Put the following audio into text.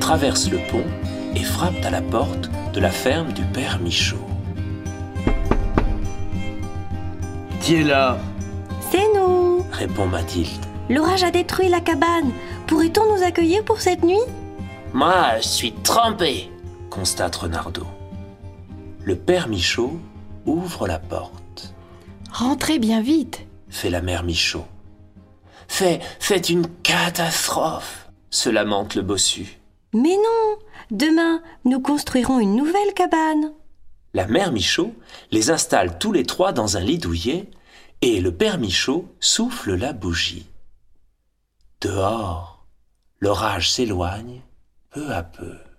traversent le pont et frappent à la porte de la ferme du père Michaud. Qui est là? C'est nous! Répond Mathilde. L'orage a détruit la cabane. Pourrait-on nous accueillir pour cette nuit? Moi, je suis trempé, constate Renardeau. Le père Michaud ouvre la porte. Rentrez bien vite. Fait la mère Michaud. C'est une catastrophe, se lamente le bossu. Mais non! Demain, nous construirons une nouvelle cabane. La mère Michaud les installe tous les trois dans un lit douillet et le père Michaud souffle la bougie. Dehors, l'orage s'éloigne peu à peu.